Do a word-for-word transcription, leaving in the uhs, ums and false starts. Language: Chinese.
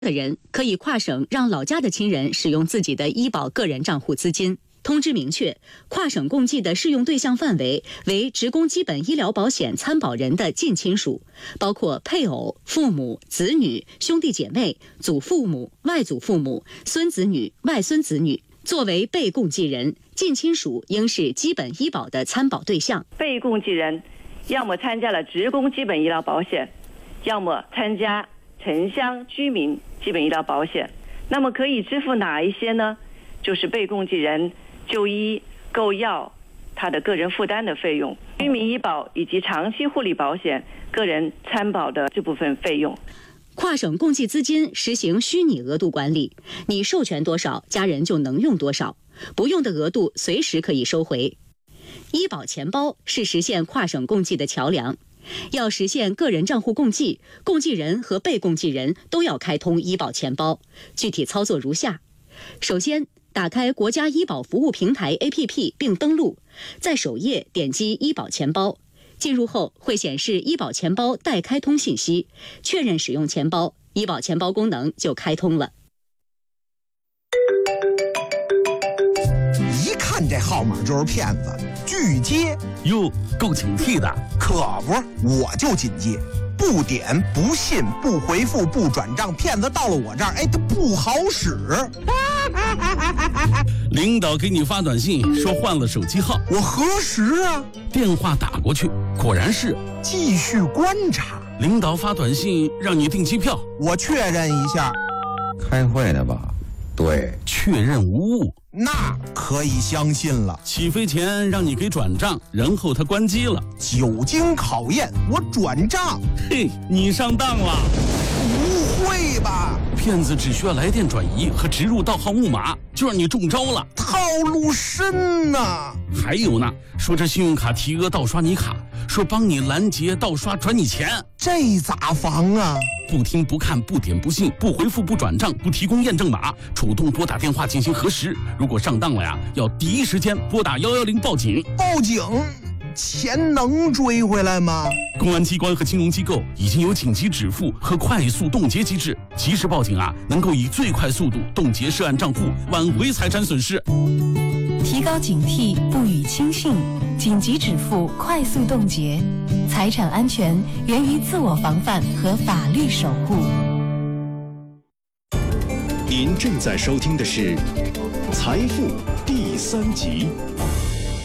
的人可以跨省让老家的亲人使用自己的医保个人账户资金。通知明确，跨省共济的适用对象范围为职工基本医疗保险参保人的近亲属，包括配偶、父母、子女、兄弟姐妹、祖父母、外祖父母、孙子女、外孙子女。作为被共济人，近亲属应是基本医保的参保对象。 被共济人要么参加了职工基本医疗保险，要么参加城乡居民基本医疗保险。那么可以支付哪一些呢？就是被共济人就医、购药，他的个人负担的费用，居民医保以及长期护理保险个人参保的这部分费用。 跨省共济资金实行虚拟额度管理，你授权多少，家人就能用多少，不用的额度随时可以收回。医保钱包是实现跨省共济的桥梁，要实现个人账户共济，共济人和被共济人都要开通医保钱包。具体操作如下：首先，打开国家医保服务平台 A P P 并登录，在首页点击医保钱包，进入后会显示医保钱包待开通信息，确认使用钱包，医保钱包功能就开通了。 一看这号码就是骗子，拒接。 哟，够警惕的。 可不，我就警戒。不点不信不回复不转账，骗子到了我这儿，哎，他不好使。 领导给你发短信说换了手机号， 我核实啊， 电话打过去，果然是。 继续观察。 领导发短信让你订机票， 我确认一下。 开会呢吧？对， 确认无误， 那可以相信了。 起飞前让你给转账，然后他关机了。 久经考验，我转账。 嘿，你上当了。 不会吧？ 骗子只需要来电转移和植入盗号木马，就让你中招了。 套路深呐！ 还有呢，说这信用卡提额盗刷你卡，说帮你拦截盗刷转你钱， 这咋防啊？ 不听不看不点不信不回复不转账不提供验证码，主动拨打电话进行核实。如果上当了呀，要第一时间拨打一一零报警。 报警？钱能追回来吗？ 公安机关和金融机构已经有紧急止付和快速冻结机制，及时报警啊，能够以最快速度冻结涉案账户，挽回财产损失。 提高警惕，不予轻信，紧急止付，快速冻结。财产安全源于自我防范和法律守护。 您正在收听的是《财富》第三集。